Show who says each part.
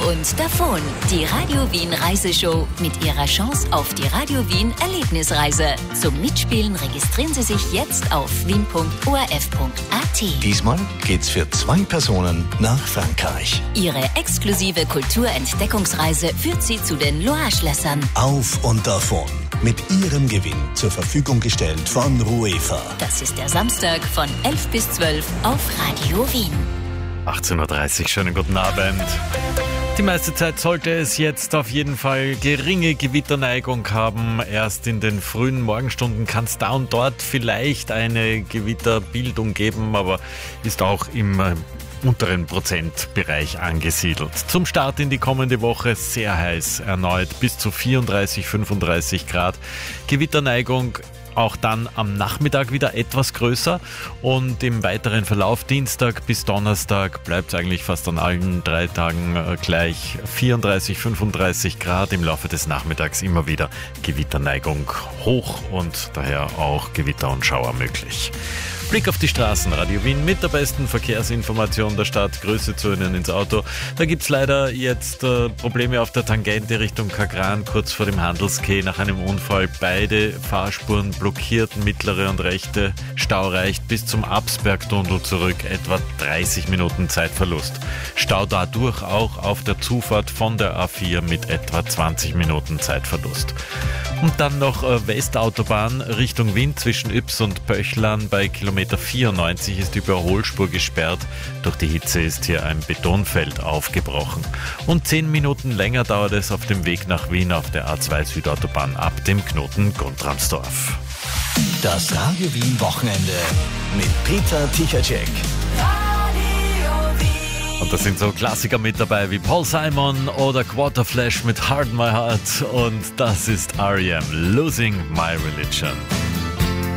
Speaker 1: und davon. Die Radio Wien Reiseshow mit ihrer Chance auf die Radio Wien Erlebnisreise. Zum Mitspielen registrieren Sie sich jetzt auf wien.orf.at.
Speaker 2: Diesmal geht's für 2 Personen nach Frankreich.
Speaker 1: Ihre exklusive Kulturentdeckungsreise führt Sie zu den Loire-Schlössern.
Speaker 2: Auf und davon. Mit Ihrem Gewinn zur Verfügung gestellt von Ruefa.
Speaker 1: Das ist der Samstag von 11 bis 12 auf Radio Wien.
Speaker 3: 18.30 Uhr, schönen guten Abend. Die meiste Zeit sollte es jetzt auf jeden Fall geringe Gewitterneigung haben. Erst in den frühen Morgenstunden kann es da und dort vielleicht eine Gewitterbildung geben, aber ist auch im unteren Prozentbereich angesiedelt. Zum Start in die kommende Woche sehr heiß erneut, bis zu 34, 35 Grad. Gewitterneigung auch dann am Nachmittag wieder etwas größer und im weiteren Verlauf Dienstag bis Donnerstag bleibt es eigentlich fast an allen 3 Tagen gleich 34, 35 Grad. Im Laufe des Nachmittags immer wieder Gewitterneigung hoch und daher auch Gewitter und Schauer möglich. Blick auf die Straßen, Radio Wien mit der besten Verkehrsinformation der Stadt. Grüße zu Ihnen ins Auto. Da gibt es leider jetzt Probleme auf der Tangente Richtung Kagran, kurz vor dem Handelskeh nach einem Unfall. Beide Fahrspuren blockiert, mittlere und rechte. Stau reicht bis zum Absbergtunnel zurück, etwa 30 Minuten Zeitverlust. Stau dadurch auch auf der Zufahrt von der A4 mit etwa 20 Minuten Zeitverlust. Und dann noch Westautobahn Richtung Wien zwischen Ybbs und Pöchlern. Bei Kilometer 94 ist die Überholspur gesperrt. Durch die Hitze ist hier ein Betonfeld aufgebrochen. Und 10 Minuten länger dauert es auf dem Weg nach Wien auf der A2 Südautobahn ab dem Knoten Guntramsdorf.
Speaker 2: Das Radio Wien Wochenende mit Peter Tichatschek.
Speaker 3: Und da sind so Klassiker mit dabei wie Paul Simon oder Quarterflash mit Hard My Heart. Und das ist R.E.M. Losing My Religion.